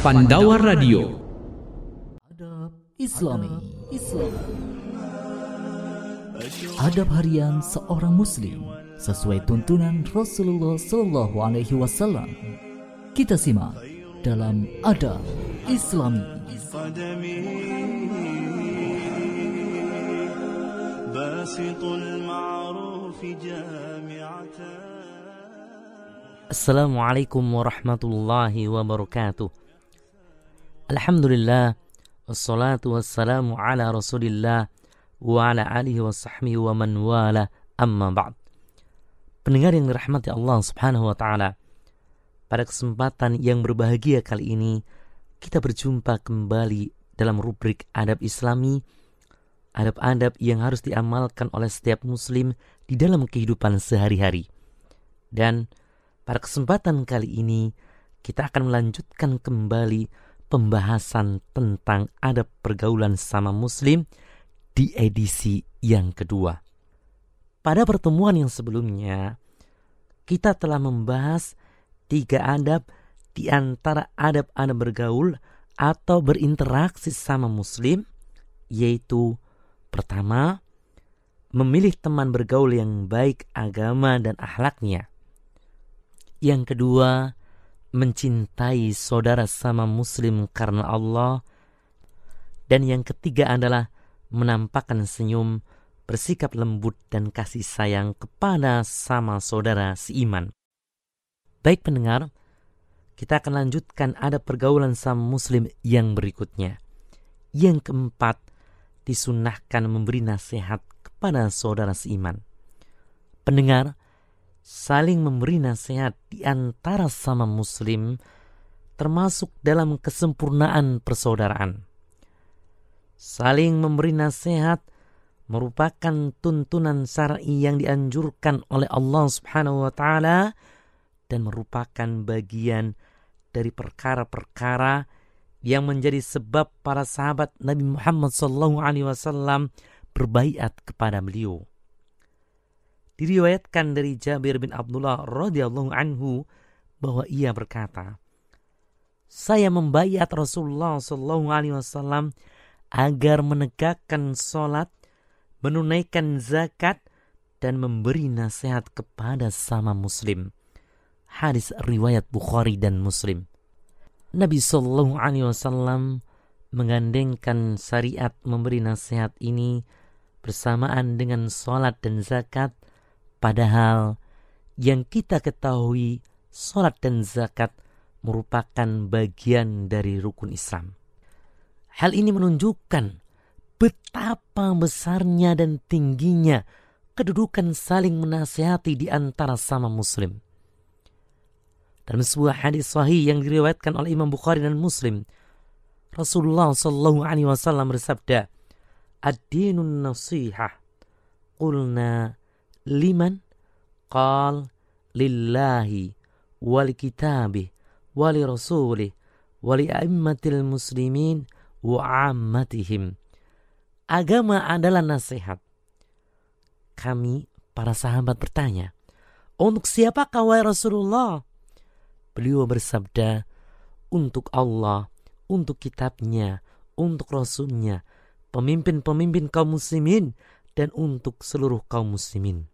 Pandawa Radio. Adab Islami. Adab harian seorang muslim sesuai tuntunan Rasulullah Sallallahu Alaihi Wasallam. Kita simak dalam Adab Islami. Assalamualaikum warahmatullahi wabarakatuh. Alhamdulillah, wassalatu wassalamu ala rasulillah wa ala alihi wa sahbihi wa man wala, amma ba'd. Pendengar yang dirahmati Allah subhanahu wa ta'ala, pada kesempatan yang berbahagia kali ini kita berjumpa kembali dalam rubrik Adab Islami, adab-adab yang harus diamalkan oleh setiap muslim di dalam kehidupan sehari-hari. Dan pada kesempatan kali ini kita akan melanjutkan kembali pembahasan tentang adab pergaulan sama muslim di edisi yang kedua. Pada pertemuan yang sebelumnya kita telah membahas 3 adab di antara adab-adab bergaul atau berinteraksi sama muslim, yaitu pertama, memilih teman bergaul yang baik agama dan akhlaknya. Yang kedua, mencintai saudara sama muslim karena Allah. Dan yang ketiga adalah menampakkan senyum, bersikap lembut dan kasih sayang kepada sama saudara seiman. Baik pendengar, kita akan lanjutkan adab pergaulan sama muslim yang berikutnya. Yang keempat, disunnahkan memberi nasihat kepada saudara seiman. Pendengar, saling memberi nasihat di antara sama muslim termasuk dalam kesempurnaan persaudaraan. Saling memberi nasihat merupakan tuntunan syar'i yang dianjurkan oleh Allah Subhanahu wa taala dan merupakan bagian dari perkara-perkara yang menjadi sebab para sahabat Nabi Muhammad SAW berbaiat kepada beliau. Diriwayatkan dari Jabir bin Abdullah radhiyallahu anhu bahwa ia berkata, saya membaiat Rasulullah sallallahu alaihi wasallam agar menegakkan salat, menunaikan zakat dan memberi nasihat kepada sama muslim. Hadis riwayat Bukhari dan Muslim. Nabi sallallahu alaihi wasallam menggandengkan syariat memberi nasihat ini bersamaan dengan salat dan zakat. Padahal yang kita ketahui salat dan zakat merupakan bagian dari rukun Islam. Hal ini menunjukkan betapa besarnya dan tingginya kedudukan saling menasihati di antara sama muslim. Dalam sebuah hadis sahih yang diriwayatkan oleh Imam Bukhari dan Muslim, Rasulullah sallallahu alaihi wasallam bersabda, "Ad-dinun nasihah." Qulna liman? Qal lillahi wali kitabih wali rasulih wali a'immatil muslimin wa ammatihim. Agama adalah nasihat. Kami para sahabat bertanya, untuk siapakah wahai Rasulullah? Beliau bersabda, untuk Allah, untuk kitabnya, untuk rasulnya, pemimpin-pemimpin kaum muslimin dan untuk seluruh kaum muslimin.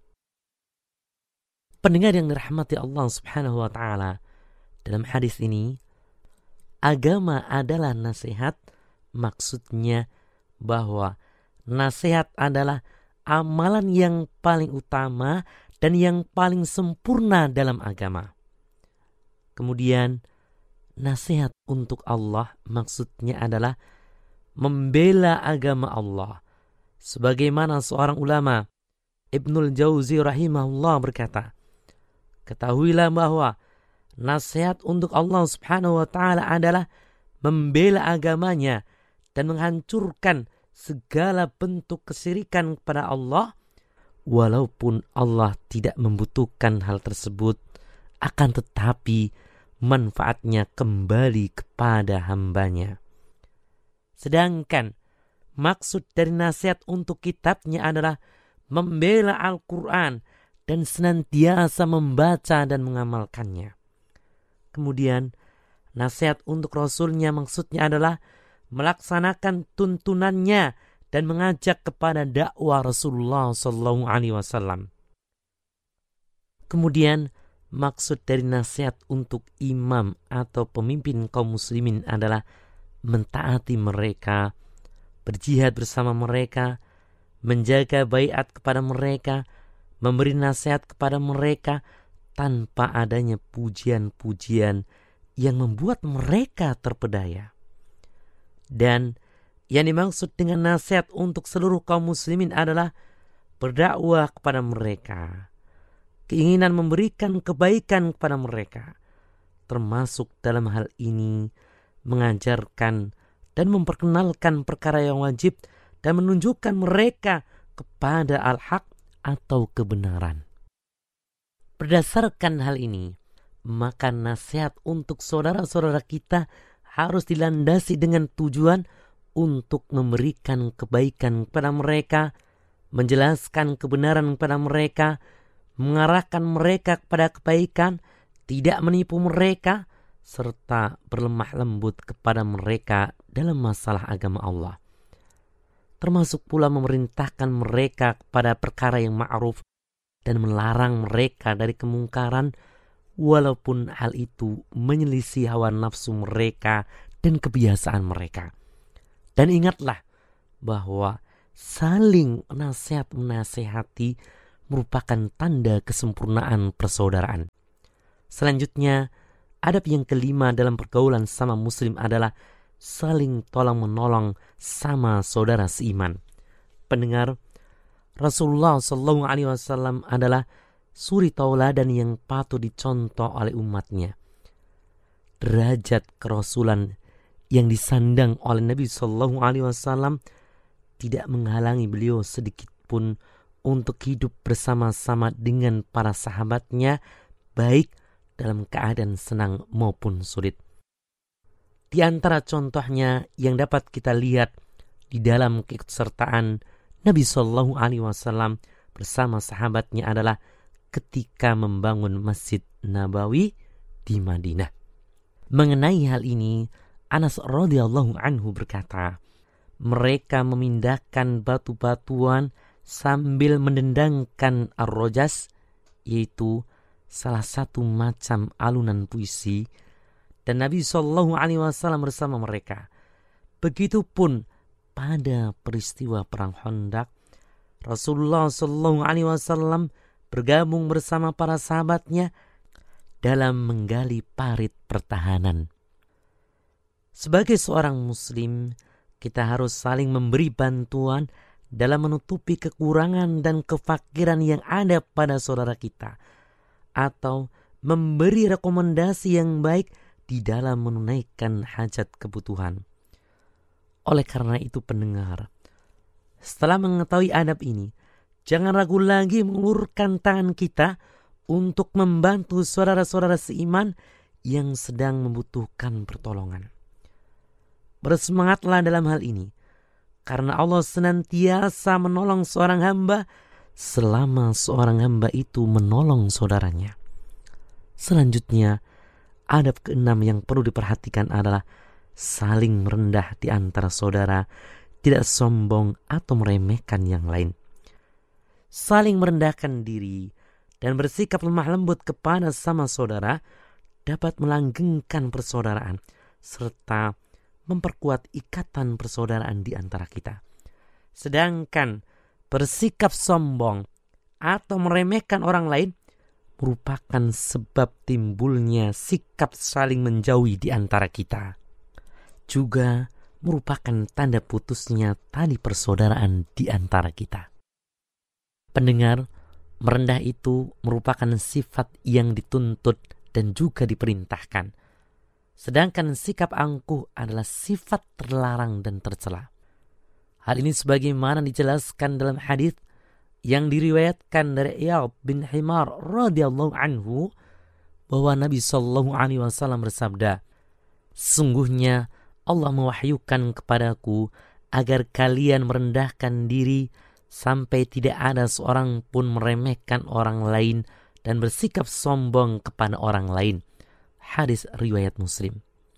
Pendengar yang dirahmati Allah Subhanahu wa taala, dalam hadis ini agama adalah nasihat, maksudnya bahwa nasihat adalah amalan yang paling utama dan yang paling sempurna dalam agama. Kemudian nasihat untuk Allah maksudnya adalah membela agama Allah. Sebagaimana seorang ulama Ibnul Jauzi rahimahullah berkata, ketahuilah bahwa nasihat untuk Allah Subhanahu wa taala adalah membela agamanya dan menghancurkan segala bentuk kesyirikan kepada Allah, walaupun Allah tidak membutuhkan hal tersebut, akan tetapi manfaatnya kembali kepada hambanya. Sedangkan maksud dari nasihat untuk kitabnya adalah membela Al-Quran dan senantiasa membaca dan mengamalkannya. Kemudian Nasihat untuk Rasulnya maksudnya adalah melaksanakan tuntunannya dan mengajak kepada dakwah Rasulullah SAW. Kemudian maksud dari nasihat untuk imam atau pemimpin kaum muslimin adalah mentaati mereka, berjihad bersama mereka, menjaga baiat kepada mereka, memberi nasihat kepada mereka tanpa adanya pujian-pujian yang membuat mereka terpedaya. Dan yang dimaksud dengan nasihat untuk seluruh kaum muslimin adalah berdakwah kepada mereka, keinginan memberikan kebaikan kepada mereka, termasuk dalam hal ini mengajarkan dan memperkenalkan perkara yang wajib dan menunjukkan mereka kepada al-haq atau kebenaran. Berdasarkan hal ini, maka nasihat untuk saudara-saudara kita harus dilandasi dengan tujuan untuk memberikan kebaikan kepada mereka, menjelaskan kebenaran kepada mereka, mengarahkan mereka kepada kebaikan, tidak menipu mereka, serta berlemah lembut kepada mereka dalam masalah agama Allah. Termasuk pula memerintahkan mereka kepada perkara yang ma'ruf dan melarang mereka dari kemungkaran, walaupun hal itu menyelisih hawa nafsu mereka dan kebiasaan mereka. Dan ingatlah bahwa saling nasihat menasehati merupakan tanda kesempurnaan persaudaraan. Selanjutnya, adab yang kelima dalam pergaulan sama muslim adalah saling tolong-menolong sama saudara seiman. Pendengar, Rasulullah SAW adalah suri tauladan yang patut dicontoh oleh umatnya. Derajat kerasulan yang disandang oleh Nabi SAW tidak menghalangi beliau sedikit pun untuk hidup bersama-sama dengan para sahabatnya, baik dalam keadaan senang maupun sulit. Di antara contohnya yang dapat kita lihat di dalam keikutsertaan Nabi SAW bersama sahabatnya adalah ketika membangun Masjid Nabawi di Madinah. Mengenai hal ini, Anas radhiyallahu anhu berkata, mereka memindahkan batu-batuan sambil mendendangkan ar-rojas, yaitu salah satu macam alunan puisi, dan Nabi SAW bersama mereka. Begitupun pada peristiwa perang Khandaq, Rasulullah SAW bergabung bersama para sahabatnya dalam menggali parit pertahanan. Sebagai seorang muslim, kita harus saling memberi bantuan dalam menutupi kekurangan dan kefakiran yang ada pada saudara kita, atau memberi rekomendasi yang baik di dalam menunaikan hajat kebutuhan. Oleh karena itu pendengar, setelah mengetahui adab ini, jangan ragu lagi mengulurkan tangan kita untuk membantu saudara-saudara seiman yang sedang membutuhkan pertolongan. Bersemangatlah dalam hal ini, karena Allah senantiasa menolong seorang hamba selama seorang hamba itu menolong saudaranya. Selanjutnya, adab keenam yang perlu diperhatikan adalah saling merendah di antara saudara, tidak sombong atau meremehkan yang lain. Saling merendahkan diri dan bersikap lemah lembut kepada sama saudara dapat melanggengkan persaudaraan serta memperkuat ikatan persaudaraan di antara kita. Sedangkan bersikap sombong atau meremehkan orang lain merupakan sebab timbulnya sikap saling menjauhi di antara kita. Juga merupakan tanda putusnya tali persaudaraan di antara kita. Pendengar, merendah itu merupakan sifat yang dituntut dan juga diperintahkan. Sedangkan sikap angkuh adalah sifat terlarang dan tercela. Hal ini sebagaimana dijelaskan dalam hadis yang diriwayatkan dari Iyad bin Himar radhiyallahu anhu bahwa Nabi SAW bersabda, sungguhnya Allah mewahyukan kepadaku agar kalian merendahkan diri sampai tidak ada seorang pun meremehkan orang lain dan bersikap sombong kepada orang lain. Hadis riwayat Muslim.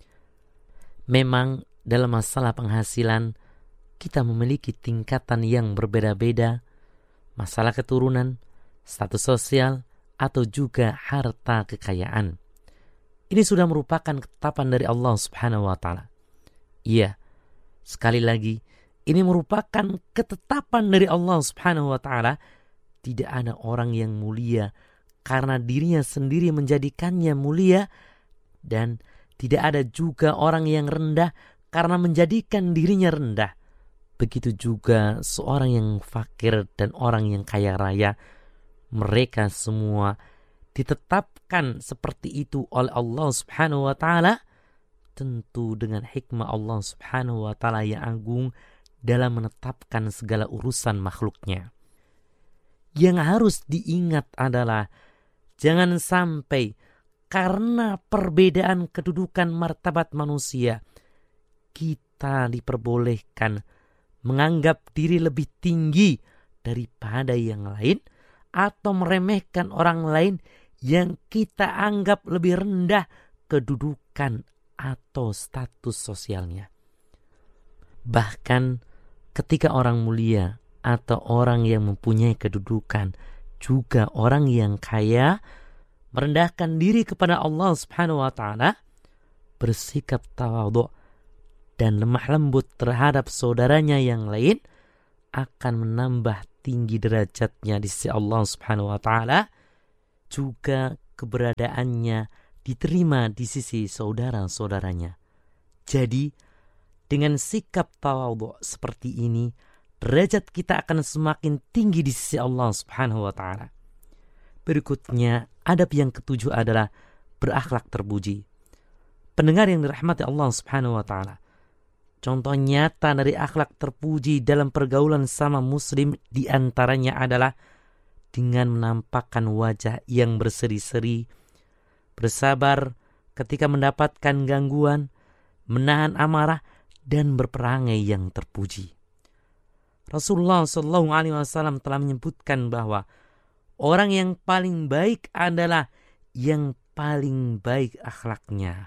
Memang dalam masalah penghasilan kita memiliki tingkatan yang berbeda-beda, masalah keturunan, status sosial, atau juga harta kekayaan. Ini sudah merupakan ketetapan dari Allah Subhanahu wa Ta'ala. Iya, sekali lagi, ini merupakan ketetapan dari Allah Subhanahu wa Ta'ala. Tidak ada orang yang mulia karena dirinya sendiri menjadikannya mulia, dan tidak ada juga orang yang rendah karena menjadikan dirinya rendah. Begitu juga seorang yang fakir dan orang yang kaya raya, mereka semua ditetapkan seperti itu oleh Allah Subhanahu wa Ta'ala, tentu dengan hikmah Allah Subhanahu wa Ta'ala yang agung dalam menetapkan segala urusan makhluknya. Yang harus diingat adalah jangan sampai karena perbedaan kedudukan martabat manusia kita diperbolehkan menganggap diri lebih tinggi daripada yang lain, atau meremehkan orang lain yang kita anggap lebih rendah kedudukan atau status sosialnya. Bahkan ketika orang mulia atau orang yang mempunyai kedudukan, juga orang yang kaya, merendahkan diri kepada Allah Subhanahu wa Ta'ala, bersikap tawadhu dan lemah lembut terhadap saudaranya yang lain, akan menambah tinggi derajatnya di sisi Allah Subhanahu wa Ta'ala, juga keberadaannya diterima di sisi saudara-saudaranya. Jadi dengan sikap tawadhu seperti ini, derajat kita akan semakin tinggi di sisi Allah Subhanahu wa Ta'ala. Berikutnya, adab yang ketujuh adalah berakhlak terpuji. Pendengar yang dirahmati Allah Subhanahu wa Ta'ala, contoh nyata dari akhlak terpuji dalam pergaulan sama muslim diantaranya adalah dengan menampakkan wajah yang berseri-seri, bersabar ketika mendapatkan gangguan, menahan amarah, dan berperangai yang terpuji. Rasulullah SAW telah menyebutkan bahwa orang yang paling baik adalah yang paling baik akhlaknya.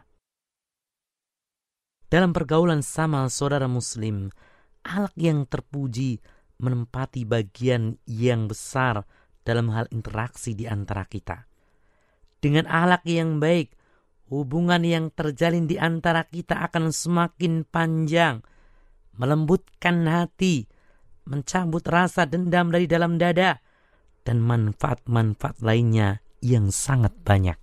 Dalam pergaulan sama saudara muslim, akhlak yang terpuji menempati bagian yang besar dalam hal interaksi di antara kita. Dengan akhlak yang baik, hubungan yang terjalin di antara kita akan semakin panjang, melembutkan hati, mencabut rasa dendam dari dalam dada, dan manfaat-manfaat lainnya yang sangat banyak.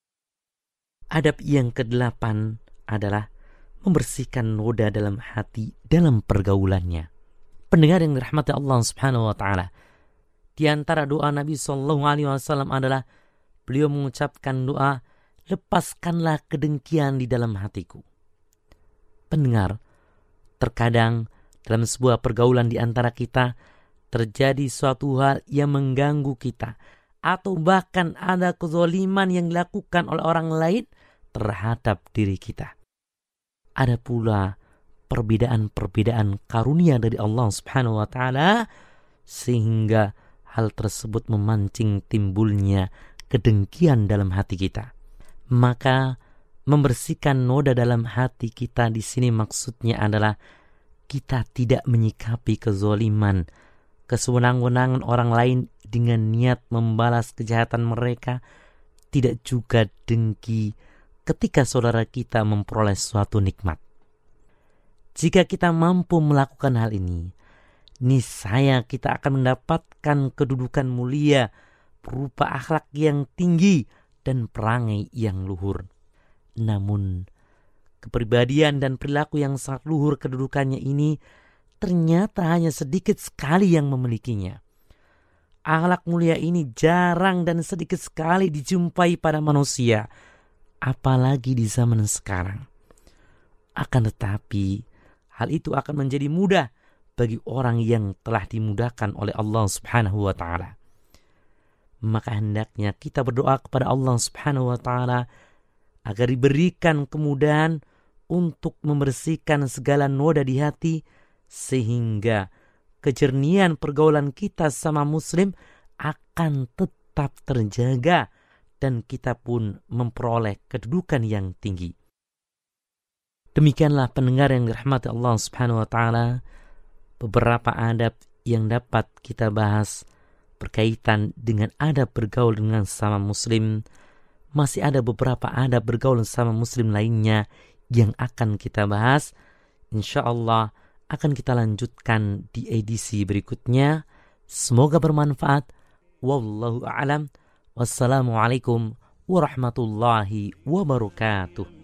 Adab yang ke-8 adalah membersihkan noda dalam hati dalam pergaulannya. Pendengar yang dirahmati Allah Subhanahu wa Ta'ala, di antara doa Nabi SAW adalah beliau mengucapkan doa, lepaskanlah kedengkian di dalam hatiku. Pendengar, terkadang dalam sebuah pergaulan di antara kita terjadi suatu hal yang mengganggu kita, atau bahkan ada kezaliman yang dilakukan oleh orang lain terhadap diri kita. Ada pula perbedaan-perbedaan karunia dari Allah Subhanahu wa Ta'ala, sehingga hal tersebut memancing timbulnya kedengkian dalam hati kita. Maka membersihkan noda dalam hati kita di sini maksudnya adalah kita tidak menyikapi kezaliman, kesewenang-wenangan orang lain dengan niat membalas kejahatan mereka, tidak juga dengki ketika saudara kita memperoleh suatu nikmat. Jika kita mampu melakukan hal ini, niscaya kita akan mendapatkan kedudukan mulia berupa akhlak yang tinggi dan perangai yang luhur. Namun, kepribadian dan perilaku yang sangat luhur kedudukannya ini ternyata hanya sedikit sekali yang memilikinya. Akhlak mulia ini jarang dan sedikit sekali dijumpai pada manusia, apalagi di zaman sekarang. Akan tetapi, hal itu akan menjadi mudah bagi orang yang telah dimudahkan oleh Allah Subhanahu wa Ta'ala. Maka hendaknya kita berdoa kepada Allah Subhanahu wa Ta'ala agar diberikan kemudahan untuk membersihkan segala noda di hati, sehingga kejernihan pergaulan kita sama muslim akan tetap terjaga dan kita pun memperoleh kedudukan yang tinggi. Demikianlah pendengar yang dirahmati Allah Subhanahu wa taala, beberapa adab yang dapat kita bahas berkaitan dengan adab bergaul dengan sesama muslim. Masih ada beberapa adab bergaul sama muslim lainnya yang akan kita bahas. InsyaAllah akan kita lanjutkan di edisi berikutnya. Semoga bermanfaat. Wallahu a'lam. Wassalamualaikum warahmatullahi wabarakatuh.